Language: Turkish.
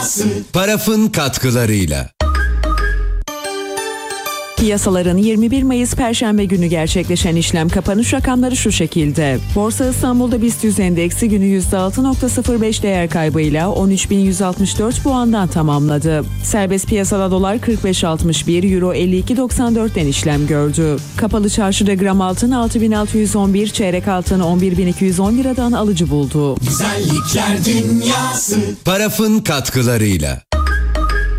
Paraf'ın katkılarıyla. Piyasaların 21 Mayıs Perşembe günü gerçekleşen işlem kapanış rakamları şu şekilde. Borsa İstanbul'da BIST 100 endeksi günü %6.05 değer kaybıyla 13.164 puandan tamamladı. Serbest piyasada dolar 45.61, euro 52.94'ten işlem gördü. Kapalı çarşıda gram altın 6.611, çeyrek altın 11.210 liradan alıcı buldu. Güzellikler dünyası. Paraf'ın katkılarıyla.